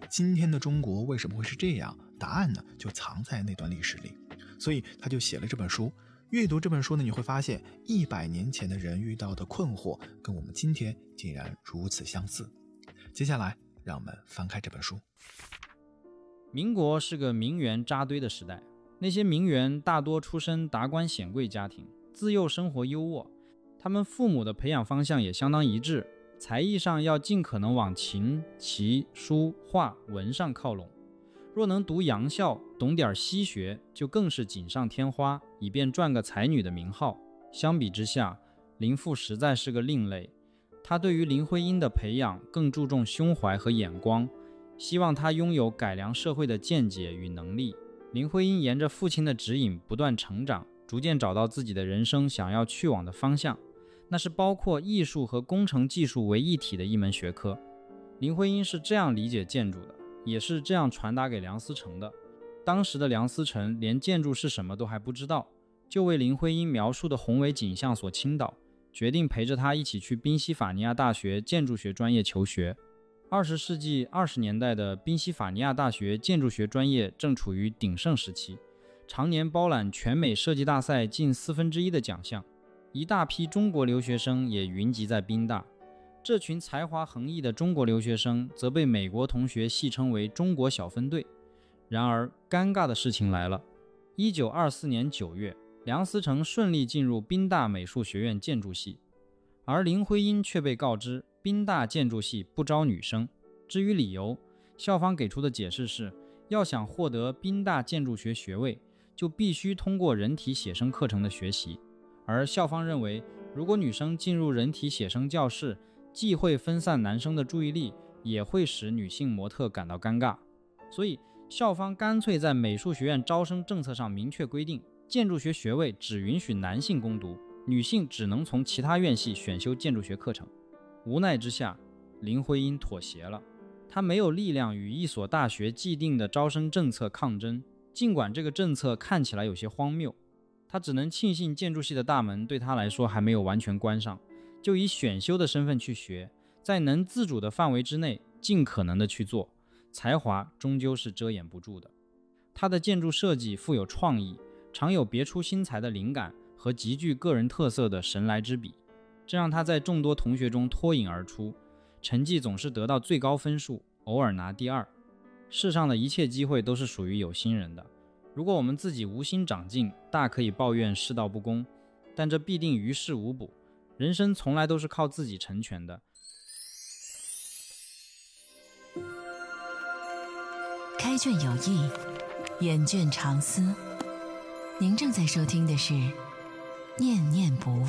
今天的中国为什么会是这样？答案呢，就藏在那段历史里。所以他就写了这本书。阅读这本书呢，你会发现100年前的人遇到的困惑跟我们今天竟然如此相似。接下来让我们翻开这本书。 民国是个名媛扎堆的时代，那些名媛大多出身达官显贵家庭，自幼生活优渥，他们父母的培养方向也相当一致，才艺上要尽可能往琴、棋、书、画、文上靠拢。若能读洋校，懂点西学，就更是锦上添花，以便赚个才女的名号。相比之下，林父实在是个另类。他对于林徽因的培养更注重胸怀和眼光，希望她拥有改良社会的见解与能力。林徽因沿着父亲的指引不断成长，逐渐找到自己的人生想要去往的方向，那是包括艺术和工程技术为一体的一门学科。林徽因是这样理解建筑的，也是这样传达给梁思成的。当时的梁思成连建筑是什么都还不知道，就为林徽因描述的宏伟景象所倾倒，决定陪着她一起去宾夕法尼亚大学建筑学专业求学。20世纪20年代的宾夕法尼亚大学建筑学专业正处于鼎盛时期，常年包揽全美设计大赛近1/4的奖项，一大批中国留学生也云集在宾大。这群才华横溢的中国留学生则被美国同学戏称为中国小分队。然而尴尬的事情来了，1924年9月，梁思成顺利进入宾大美术学院建筑系，而林徽因却被告知宾大建筑系不招女生。至于理由，校方给出的解释是，要想获得宾大建筑学学位，就必须通过人体写生课程的学习，而校方认为，如果女生进入人体写生教室，既会分散男生的注意力，也会使女性模特感到尴尬。所以校方干脆在美术学院招生政策上明确规定，建筑学学位只允许男性攻读，女性只能从其他院系选修建筑学课程。无奈之下，林徽因妥协了。她没有力量与一所大学既定的招生政策抗争，尽管这个政策看起来有些荒谬，她只能庆幸建筑系的大门对她来说还没有完全关上，就以选修的身份去学，在能自主的范围之内尽可能的去做。才华终究是遮掩不住的。他的建筑设计富有创意，常有别出心裁的灵感和极具个人特色的神来之笔，这让他在众多同学中脱颖而出，成绩总是得到最高分数，偶尔拿第2。世上的一切机会都是属于有心人的，如果我们自己无心长进，大可以抱怨世道不公，但这必定于事无补。人生从来都是靠自己成全的。 开卷有益，远卷长思。您正在收听的是《念念不忘》。